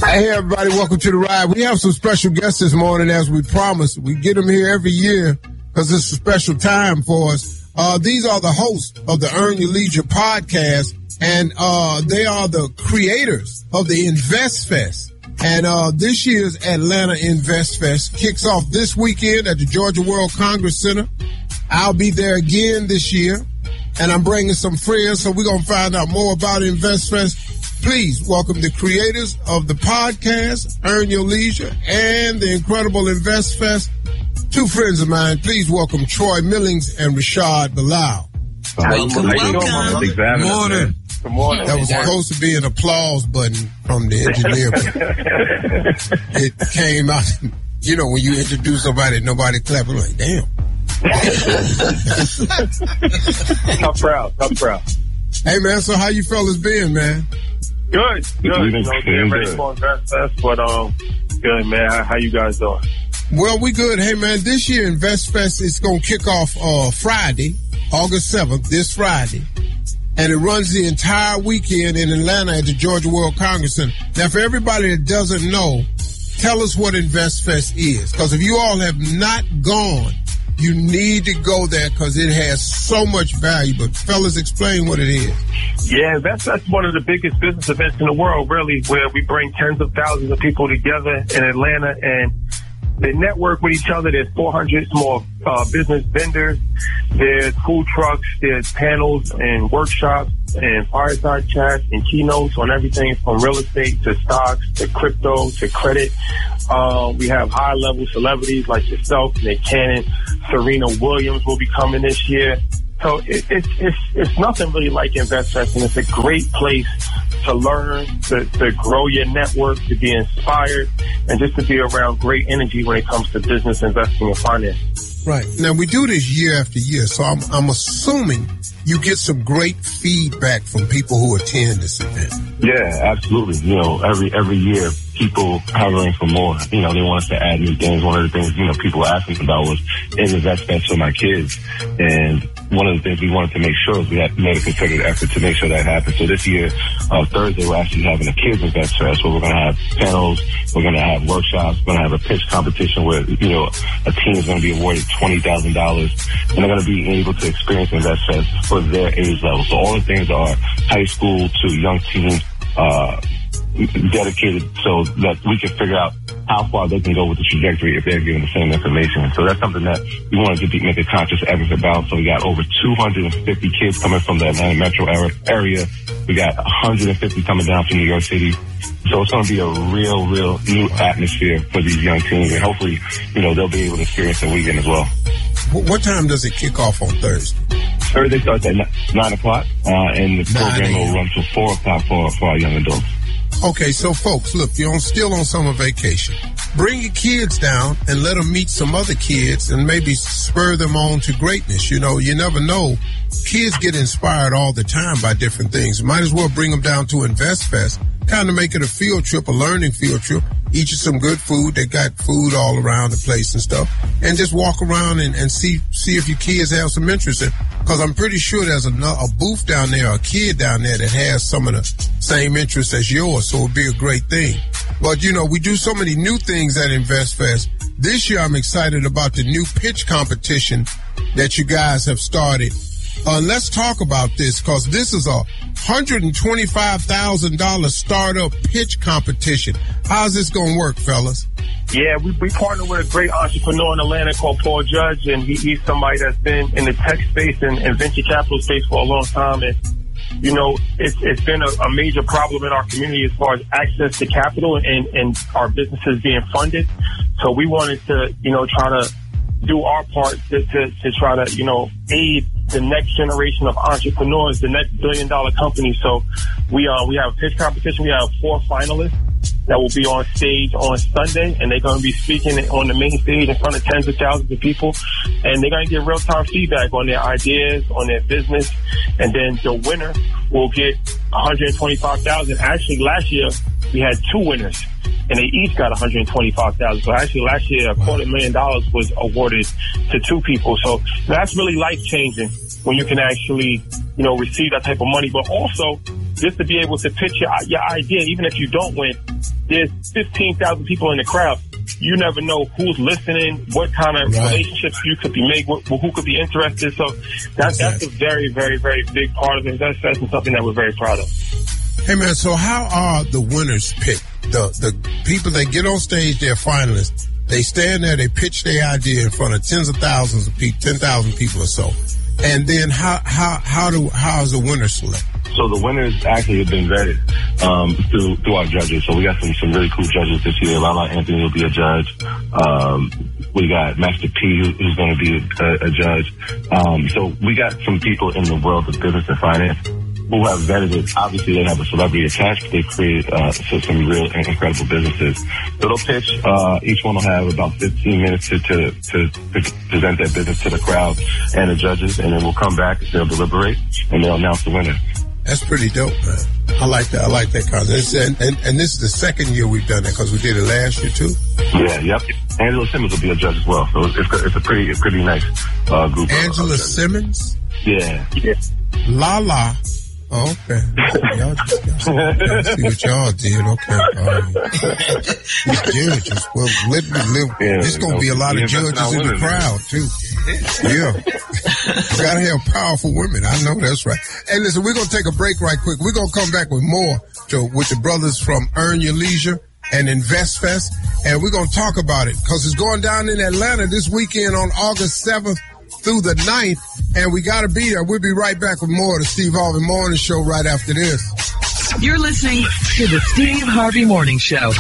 Hey, everybody, welcome to the ride. We have some special guests this morning, as we promised. We get them here every year because it's a special time for us. These are the hosts of the Earn Your Leisure podcast, and they are the creators of the Invest Fest. And this year's Atlanta Invest Fest kicks off this weekend at the Georgia World Congress Center. I'll be there again this year, and I'm bringing some friends, so we're going to find out more about Invest Fest. Please welcome the creators of the podcast, Earn Your Leisure, and the incredible Invest Fest. Two friends of mine. Please welcome Troy Millings and Rashad Bilal. Welcome. Good morning. Good morning. That was supposed to be an applause button from the engineer, but it came out. You know, when you introduce somebody, nobody clapping, like, damn. I'm proud. Hey, man, so how you fellas been, man? Good. Getting ready for Invest Fest, but good, man. How you guys doing? Well, we good. Hey, man, this year Invest Fest is going to kick off Friday, August 7th, this Friday. And it runs the entire weekend in Atlanta at the Georgia World Congress Center. Now, for everybody that doesn't know, tell us what Invest Fest is. Because if you all have not gone, you need to go there because it has so much value. But fellas, explain what it is. Yeah, that's one of the biggest business events in the world, really, where we bring tens of thousands of people together in Atlanta and they network with each other. There's 400 small business vendors. There's food trucks. There's panels and workshops and fireside chats and keynotes on everything from real estate to stocks to crypto to credit. We have high-level celebrities like yourself, Nick Cannon, Serena Williams will be coming this year. So it's nothing really like Invest Fest, and it's a great place to learn, to grow your network, to be inspired, and just to be around great energy when it comes to business, investing, and finance. Right. Now, we do this year after year, so I'm assuming you get some great feedback from people who attend this event. Yeah, absolutely. You know, every year people hovering for more. You know, they want us to add new things. One of the things, you know, people were asking about was in Invest Fest for my kids. And one of the things we wanted to make sure is we had made a concerted effort to make sure that happened. So this year, Thursday, we're actually having a kids Invest Fest where we're going to have panels, we're going to have workshops, we're going to have a pitch competition where, you know, a team is going to be awarded $20,000 and they're going to be able to experience Invest Fest for their age level. So all the things are high school to young teens, dedicated so that we can figure out how far they can go with the trajectory if they're given the same information. So that's something that we wanted to make a conscious effort about. So we got over 250 kids coming from the Atlanta metro area. We got 150 coming down from New York City. So it's going to be a real new atmosphere for these young teens. And hopefully, you know, they'll be able to experience the weekend as well. What time does it kick off on Thursday? Thursday starts at 9 o'clock, and the program will run till 4 o'clock for our young adults. Okay, so folks, look, you're still on summer vacation. Bring your kids down and let them meet some other kids and maybe spur them on to greatness. You know, you never know. Kids get inspired all the time by different things. Might as well bring them down to Invest Fest, kind of make it a field trip, a learning field trip. Eat you some good food. They got food all around the place and stuff. And just walk around and see if your kids have some interest in. Because I'm pretty sure there's a booth down there, a kid down there that has some of the same interests as yours. So it'd be a great thing. But, you know, we do so many new things at Invest Fest. This year I'm excited about the new pitch competition that you guys have started. Let's talk about this because this is a $125,000 startup pitch competition. How's this going to work, fellas? Yeah, we partner with a great entrepreneur in Atlanta called Paul Judge, and he's somebody that's been in the tech space and venture capital space for a long time. And, you know, it's been a major problem in our community as far as access to capital and our businesses being funded. So we wanted to, you know, try to do our part to try to, you know, aid the next generation of entrepreneurs, the next billion-dollar company. So we have a pitch competition. We have 4 finalists that will be on stage on Sunday, and they're going to be speaking on the main stage in front of tens of thousands of people, and they're going to get real-time feedback on their ideas, on their business, and then the winner will get $125,000. Actually, last year we had 2 winners, and they each got $125,000. So actually, last year $250,000 was awarded to 2 people. So that's really life-changing when you can actually, you know, receive that type of money, but also just to be able to pitch your idea, even if you don't win, there's 15,000 people in the crowd. You never know who's listening, what kind of relationships you could be making, who could be interested. So that's a very, very, very big part of it. That's something that we're very proud of. Hey, man, so how are the winners picked? The people that get on stage, they're finalists. They stand there, they pitch their idea in front of tens of thousands of people, 10,000 people or so. And then how is the winner selected? So the winners actually have been vetted through our judges. So we got some really cool judges this year. Lala Anthony will be a judge. We got Master P who's going to be a judge. So we got some people in the world of business and finance who have vetted it. Obviously, they have a celebrity attached, but they've created some real and incredible businesses. So they'll pitch. Each one will have about 15 minutes to present their business to the crowd and the judges, and then we'll come back, they'll deliberate, and they'll announce the winner. That's pretty dope, man. I like that. I like that concept. And this is the second year we've done that because we did it last year, too? Yeah, yep. Angela Simmons will be a judge as well. So it's a pretty nice group. Angela Simmons? Yeah. Lala. Oh, okay. Y'all see what y'all did. Okay. These judges. Well, there's going to be a lot of judges in the crowd, too. Yeah. You got to have powerful women. I know that's right. Hey, listen, we're going to take a break right quick. We're going to come back with more with the brothers from Earn Your Leisure and Invest Fest. And we're going to talk about it because it's going down in Atlanta this weekend on August 7th through the 9th. And we got to be there. We'll be right back with more of the Steve Harvey Morning Show right after this. You're listening to the Steve Harvey Morning Show.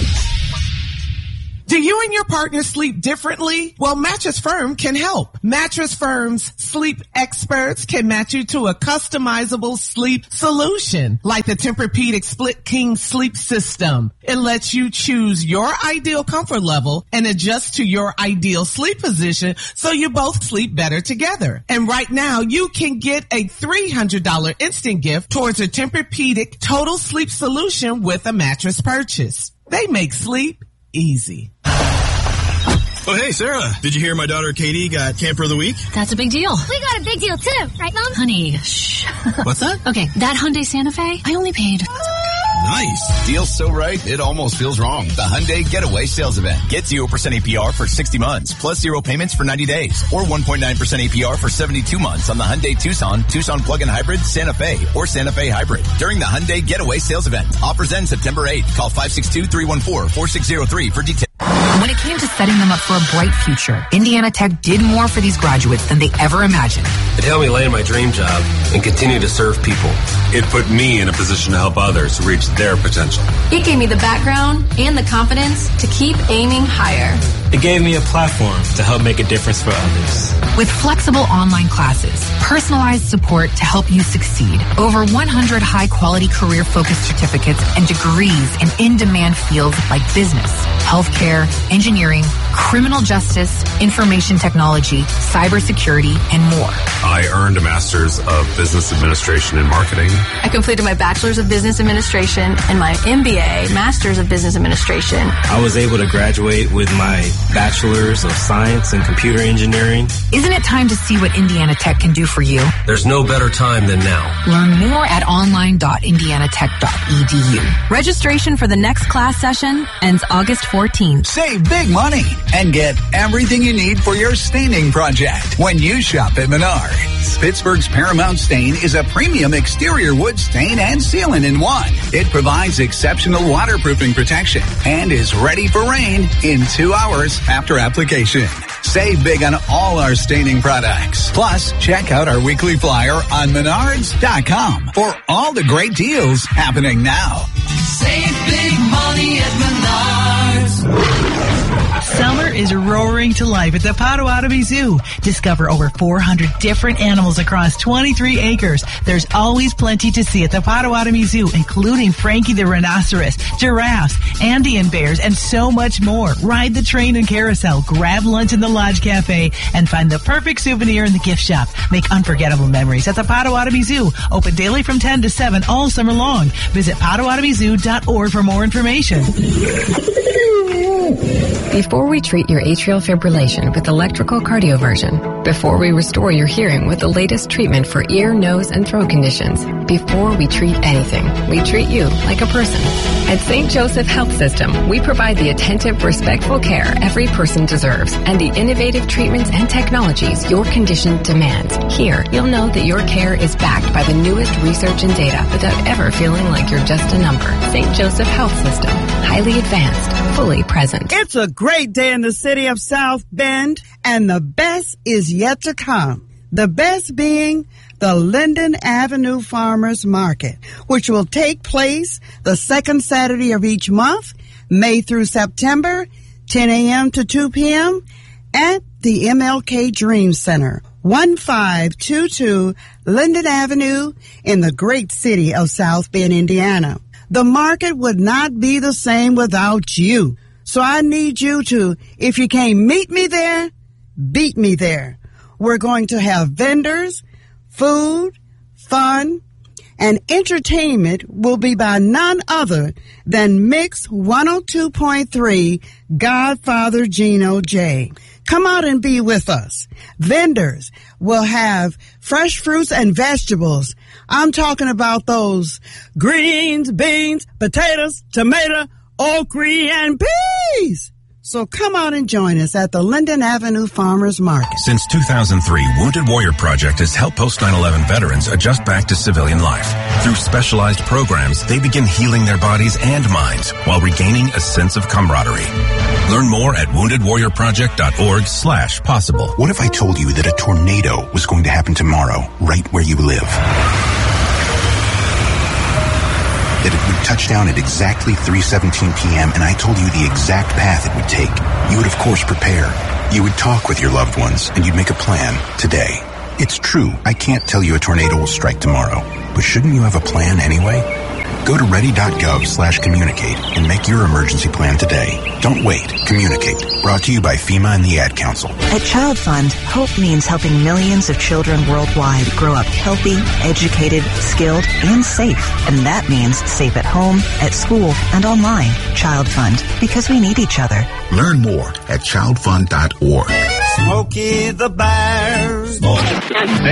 Do you and your partner sleep differently? Well, Mattress Firm can help. Mattress Firm's sleep experts can match you to a customizable sleep solution, like the Tempur-Pedic Split King Sleep System. It lets you choose your ideal comfort level and adjust to your ideal sleep position so you both sleep better together. And right now, you can get a $300 instant gift towards a Tempur-Pedic Total Sleep Solution with a mattress purchase. They make sleep easy. Oh, hey, Sarah. Did you hear my daughter Katie got Camper of the Week? That's a big deal. We got a big deal, too. Right, Mom? Honey, shh. What's that? Okay, that Hyundai Santa Fe, I only paid... Nice. Deal's so right, it almost feels wrong. The Hyundai Getaway Sales Event. Get 0% APR for 60 months, plus 0 payments for 90 days, or 1.9% APR for 72 months on the Hyundai Tucson, Tucson Plug-in Hybrid, Santa Fe, or Santa Fe Hybrid. During the Hyundai Getaway Sales Event. Offers end September 8th. Call 562-314-4603 for details. When it came to setting them up for a bright future, Indiana Tech did more for these graduates than they ever imagined. It helped me land my dream job and continue to serve people. It put me in a position to help others reach their potential. It gave me the background and the confidence to keep aiming higher. It gave me a platform to help make a difference for others. With flexible online classes, personalized support to help you succeed, over 100 high-quality career-focused certificates and degrees in in-demand fields like business, healthcare, engineering, criminal justice, information technology, cybersecurity, and more. I earned a Master's of Business Administration and Marketing. I completed my Bachelor's of Business Administration and my MBA, Master's of Business Administration. I was able to graduate with my Bachelor's of Science and Computer Engineering. Isn't it time to see what Indiana Tech can do for you? There's no better time than now. Learn more at online.indianatech.edu. Registration for the next class session ends August 14th. Save big money and get everything you need for your staining project when you shop at Menards. Pittsburgh's Paramount Stain is a premium exterior wood stain and sealant in one. It provides exceptional waterproofing protection and is ready for rain in 2 hours after application. Save big on all our staining products. Plus, check out our weekly flyer on Menards.com for all the great deals happening now. Save big money at Menards. Summer is roaring to life at the Potawatomi Zoo. Discover over 400 different animals across 23 acres. There's always plenty to see at the Potawatomi Zoo, including Frankie the rhinoceros, giraffes, Andean bears, and so much more. Ride the train and carousel, grab lunch in the Lodge Cafe, and find the perfect souvenir in the gift shop. Make unforgettable memories at the Potawatomi Zoo. Open daily from 10 to 7 all summer long. Visit PotawatomiZoo.org for more information. Before we treat your atrial fibrillation with electrical cardioversion, before we restore your hearing with the latest treatment for ear, nose, and throat conditions, before we treat anything, we treat you like a person. At St. Joseph Health System, we provide the attentive, respectful care every person deserves and the innovative treatments and technologies your condition demands. Here, you'll know that your care is backed by the newest research and data without ever feeling like you're just a number. St. Joseph Health System, highly advanced, fully present. It's a great day in the city of South Bend, and the best is yet to come. The best being the Linden Avenue Farmers Market, which will take place the second Saturday of each month, May through September, 10 a.m. to 2 p.m., at the MLK Dream Center, 1522 Linden Avenue in the great city of South Bend, Indiana. The market would not be the same without you. So I need you to, if you can't meet me there, beat me there. We're going to have vendors, food, fun, and entertainment will be by none other than Mix 102.3 Godfather Gino J. Come out and be with us. Vendors will have fresh fruits and vegetables. I'm talking about those greens, beans, potatoes, tomato, okra, and peas. So come out and join us at the Linden Avenue Farmers Market. Since 2003, Wounded Warrior Project has helped post 9/11 veterans adjust back to civilian life. Through specialized programs, they begin healing their bodies and minds while regaining a sense of camaraderie. Learn more at woundedwarriorproject.org/possible. What if I told you that a tornado was going to happen tomorrow, right where you live? That it would touch down at exactly 3:17 p.m. and I told you the exact path it would take. You would, of course, prepare. You would talk with your loved ones, and you'd make a plan today. It's true, I can't tell you a tornado will strike tomorrow, but shouldn't you have a plan anyway? Go to ready.gov/communicate and make your emergency plan today. Don't wait. Communicate. Brought to you by FEMA and the Ad Council. At Child Fund, hope means helping millions of children worldwide grow up healthy, educated, skilled, and safe. And that means safe at home, at school, and online. Child Fund, because we need each other. Learn more at childfund.org. Smokey the Bear.